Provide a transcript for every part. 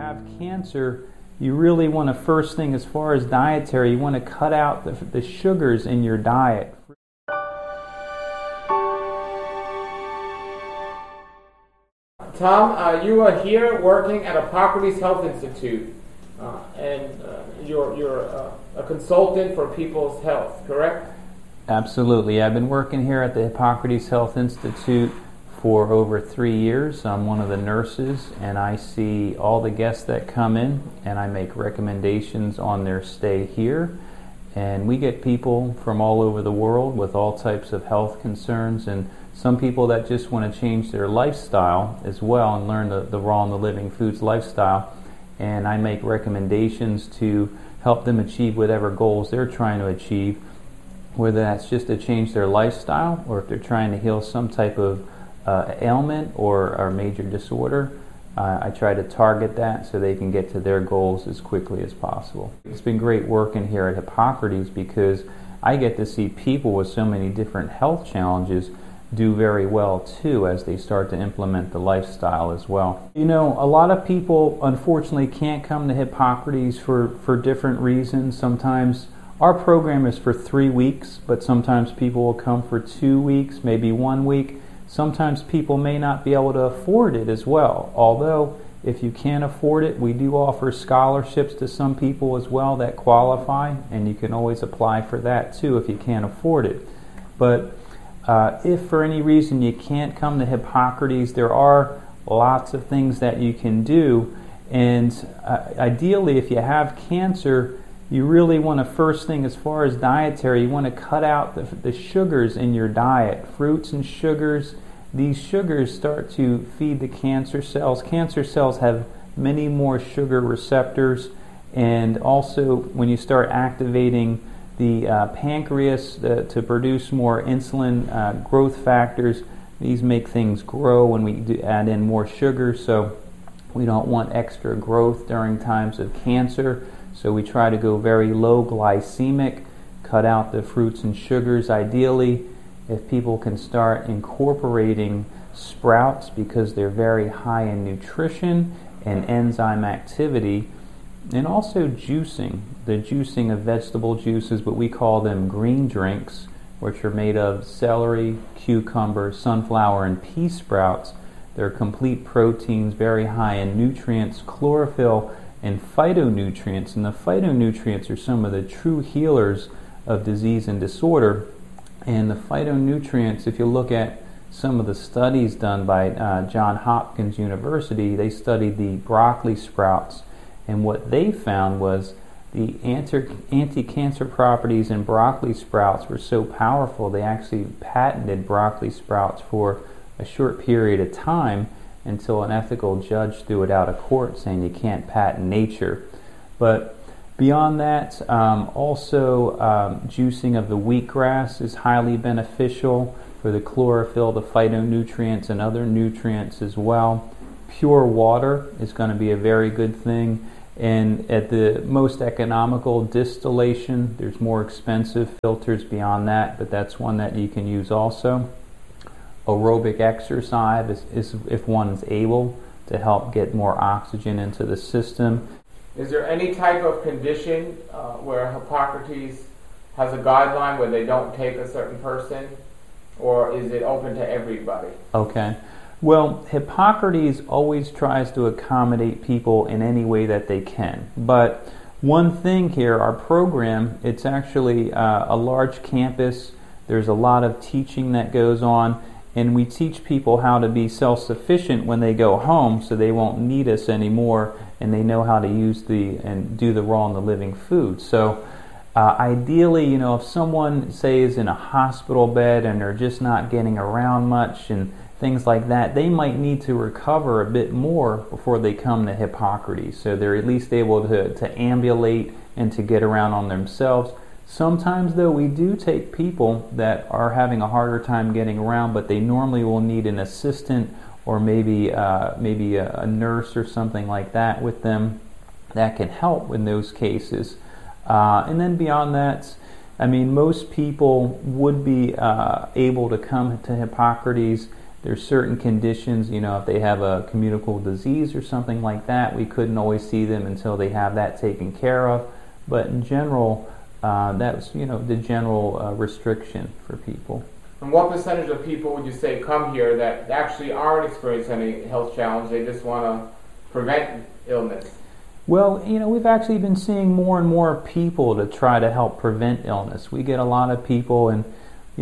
have cancer, you really want to, first thing as far as dietary, you want to cut out the sugars in your diet. Tom, you are here working at Hippocrates Health Institute, and you're a consultant for people's health, correct? Absolutely. I've been working here at the Hippocrates Health Institute for over 3 years. I'm one of the nurses, and I see all the guests that come in, and I make recommendations on their stay here. And we get people from all over the world with all types of health concerns, and some people that just want to change their lifestyle as well and learn the Raw and the Living Foods lifestyle. And I make recommendations to help them achieve whatever goals they're trying to achieve, whether that's just to change their lifestyle or if they're trying to heal some type of ailment or major disorder. I try to target that so they can get to their goals as quickly as possible. It's been great working here at Hippocrates because I get to see people with so many different health challenges do very well too as they start to implement the lifestyle as well. You know, a lot of people unfortunately can't come to Hippocrates for different reasons. Sometimes our program is for 3 weeks, but sometimes people will come for 2 weeks, maybe 1 week. Sometimes people may not be able to afford it as well. Although, if you can't afford it, we do offer scholarships to some people as well that qualify, and you can always apply for that too if you can't afford it. But if for any reason you can't come to Hippocrates, there are lots of things that you can do. And ideally, if you have cancer, you really want to, first thing as far as dietary, you want to cut out the sugars in your diet. Fruits and sugars, these sugars start to feed the cancer cells. Cancer cells have many more sugar receptors, and also when you start activating the pancreas to produce more insulin growth factors, these make things grow when we add in more sugar, so we don't want extra growth during times of cancer. So we try to go very low glycemic, cut out the fruits and sugars. Ideally, if people can start incorporating sprouts because they're very high in nutrition and enzyme activity, and also juicing. The juicing of vegetable juices, but we call them green drinks, which are made of celery, cucumber, sunflower, and pea sprouts. They're complete proteins, very high in nutrients, chlorophyll, and phytonutrients. And the phytonutrients are some of the true healers of disease and disorder. And the phytonutrients, if you look at some of the studies done by Johns Hopkins University, they studied the broccoli sprouts, and what they found was the anti-cancer properties in broccoli sprouts were so powerful they actually patented broccoli sprouts for a short period of time until an ethical judge threw it out of court saying you can't patent nature. But beyond that, also juicing of the wheatgrass is highly beneficial for the chlorophyll, the phytonutrients, and other nutrients as well. Pure water is going to be a very good thing. And at the most economical, distillation. There's more expensive filters beyond that, but that's one that you can use also. Aerobic exercise is if one is able to help get more oxygen into the system. Is there any type of condition where Hippocrates has a guideline where they don't take a certain person, or is it open to everybody? Okay. Well, Hippocrates always tries to accommodate people in any way that they can. But one thing here, our program, it's actually a large campus. There's a lot of teaching that goes on, and we teach people how to be self-sufficient when they go home so they won't need us anymore, and they know how to use and do the Raw and the Living Food. So ideally, if someone, say, is in a hospital bed and they're just not getting around much and things like that, they might need to recover a bit more before they come to Hippocrates. So they're at least able to ambulate and to get around on themselves. Sometimes, though, we do take people that are having a harder time getting around, but they normally will need an assistant or maybe a nurse or something like that with them that can help in those cases. And then beyond that, most people would be able to come to Hippocrates There's certain conditions, if they have a communicable disease or something like that, we couldn't always see them until they have that taken care of. But in general, that's the general restriction for people. And what percentage of people would you say come here that actually aren't experiencing any health challenge? They just want to prevent illness? Well, we've actually been seeing more and more people to try to help prevent illness. We get a lot of people, and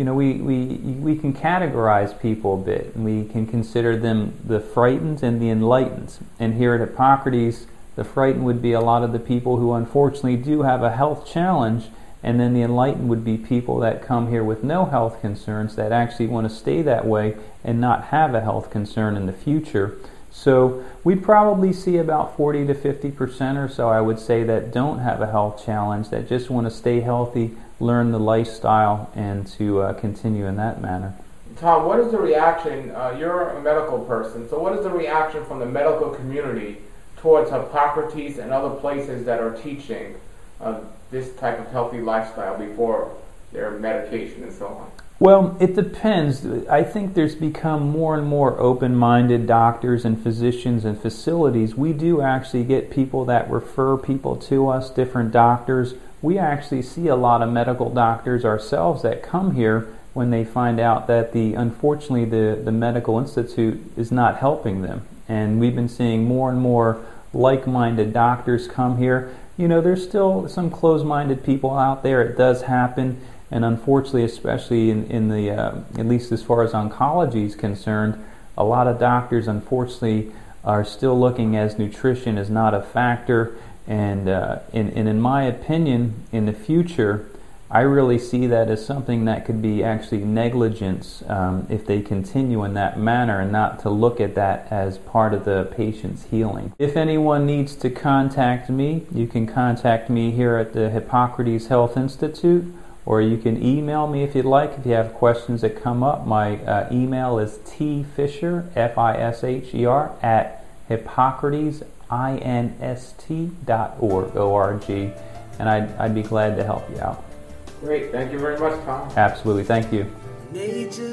we can categorize people a bit, and we can consider them the frightened and the enlightened. And here at Hippocrates, the frightened would be a lot of the people who unfortunately do have a health challenge, and then the enlightened would be people that come here with no health concerns, that actually want to stay that way and not have a health concern in the future. So we probably see about 40 to 50% or so, I would say, that don't have a health challenge, that just want to stay healthy, learn the lifestyle, and to continue in that manner. Tom, what is the reaction? You're a medical person, so what is the reaction from the medical community towards Hippocrates and other places that are teaching this type of healthy lifestyle before their medication and so on? Well, it depends. I think there's become more and more open-minded doctors and physicians and facilities. We do actually get people that refer people to us, different doctors. We actually see a lot of medical doctors ourselves that come here when they find out that unfortunately the medical institute is not helping them. And we've been seeing more and more like-minded doctors come here. There's still some closed-minded people out there. It does happen. And unfortunately, especially in the, at least as far as oncology is concerned, a lot of doctors, unfortunately, are still looking as nutrition is not a factor. And in my opinion, in the future, I really see that as something that could be actually negligence if they continue in that manner, and not to look at that as part of the patient's healing. If anyone needs to contact me, you can contact me here at the Hippocrates Health Institute, or you can email me if you'd like, if you have questions that come up. My email is tfisher, Fisher, at hippocratesinst.org, and I'd be glad to help you out. Great. Thank you very much, Tom. Absolutely. Thank you.